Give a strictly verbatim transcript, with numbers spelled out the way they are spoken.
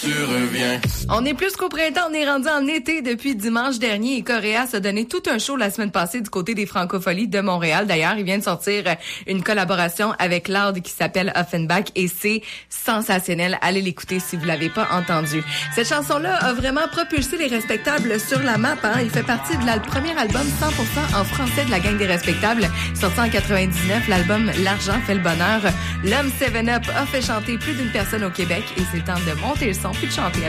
Tu reviens. On est plus qu'au printemps, on est rendu en été depuis dimanche dernier et Coréa a donné tout un show la semaine passée du côté des Francopholies de Montréal. D'ailleurs, il vient de sortir une collaboration avec Loud qui s'appelle Offenbach et c'est sensationnel. Allez l'écouter si vous l'avez pas entendu. Cette chanson-là a vraiment propulsé les Respectables sur la map. Hein. Il fait partie de la, le premier album cent pour cent en français de la gang des Respectables. Sorti en quatre-vingt-dix-neuf, l'album L'argent fait le bonheur. L'homme seven up a fait chanter plus d'une personne au Québec et c'est le temps de monter le son puis de chanter avec